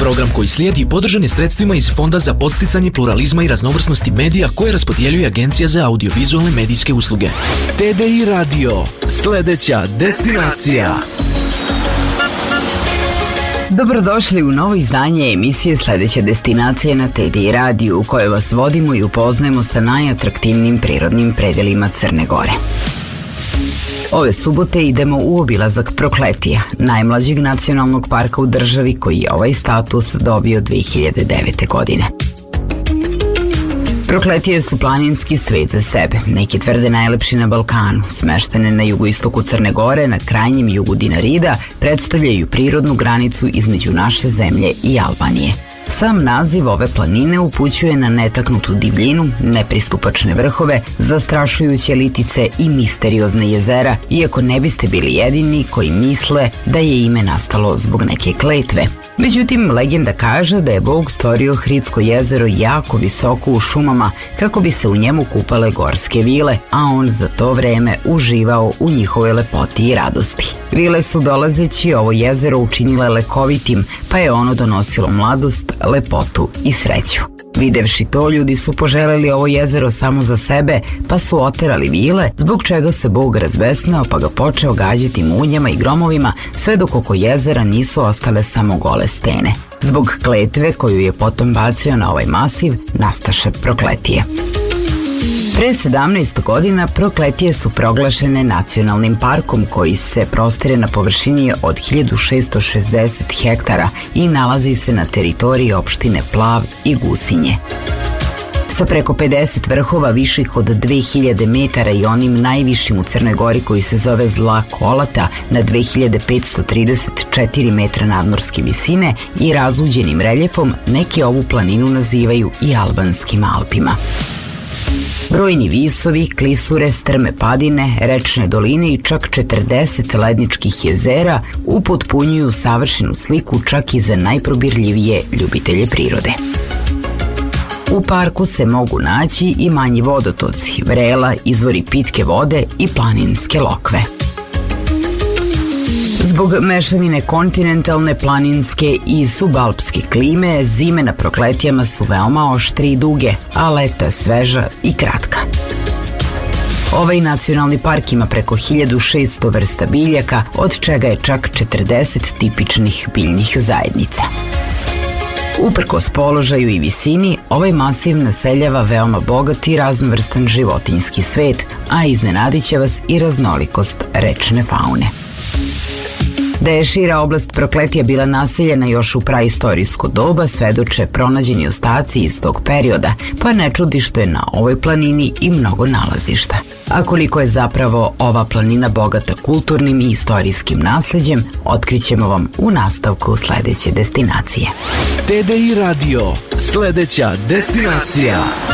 Program koji slijedi podržan je sredstvima iz Fonda za podsticanje pluralizma i raznovrsnosti medija koje raspodjeljuje Agencija za audiovizualne medijske usluge. TDI Radio, sljedeća destinacija. Dobrodošli u novo izdanje emisije Sljedeće destinacije na TDI radiju u kojoj vas vodimo i upoznajemo sa najatraktivnijim prirodnim predelima Crne Gore. Ove subote idemo u obilazak Prokletija, najmlađeg nacionalnog parka u državi koji je ovaj status dobio 2009. godine. Prokletije su planinski svet za sebe, neki tvrde najlepši na Balkanu, smeštene na jugoistoku Crne Gore, na krajnjem jugu Dinarida, predstavljaju prirodnu granicu između naše zemlje i Albanije. Sam naziv ove planine upućuje na netaknutu divljinu, nepristupačne vrhove, zastrašujuće litice i misteriozne jezera, iako ne biste bili jedini koji misle da je ime nastalo zbog neke kletve. Međutim, legenda kaže da je Bog stvorio Hridsko jezero jako visoko u šumama kako bi se u njemu kupale gorske vile, a on za to vreme uživao u njihovoj lepoti i radosti. Vile su dolazeći ovo jezero učinile lekovitim, pa je ono donosilo mladost, lepotu i sreću. Videvši to, ljudi su poželeli ovo jezero samo za sebe, pa su oterali vile, zbog čega se Bog razbesnao pa ga počeo gađati munjama i gromovima, sve dok oko jezera nisu ostale samo gole stene. Zbog kletve koju je potom bacio na ovaj masiv, nastaše Prokletije. Pre 17 godina Prokletije su proglašene nacionalnim parkom koji se prostire na površini od 1660 hektara i nalazi se na teritoriji opštine Plav i Gusinje. Sa preko 50 vrhova viših od 2000 metara i onim najvišim u Crnoj Gori koji se zove Zla Kolata na 2534 metra nadmorske visine i razuđenim reljefom, neki ovu planinu nazivaju i Albanskim Alpima. Brojni visovi, klisure, strme padine, rečne doline i čak 40 ledničkih jezera upotpunjuju savršenu sliku čak i za najprobirljivije ljubitelje prirode. U parku se mogu naći i manji vodotoci, vrela, izvori pitke vode i planinske lokve. Zbog mešavine kontinentalne, planinske i subalpske klime, zime na Prokletijama su veoma oštre i duge, a leta sveža i kratka. Ovaj nacionalni park ima preko 1600 vrsta biljaka, od čega je čak 40 tipičnih biljnih zajednica. Uprkos položaju i visini, ovaj masiv naseljava veoma bogat i raznovrstan životinjski svet, a iznenadit će vas i raznolikost rečne faune. Da je šira oblast Prokletija bila naseljena još u praistorijsko doba svedoče pronađeni ostaci iz tog perioda, pa ne čudi što je na ovoj planini i mnogo nalazišta. A koliko je zapravo ova planina bogata kulturnim i istorijskim nasleđem, otkrićemo vam u nastavku sljedeće destinacije. TDI Radio, sljedeća destinacija.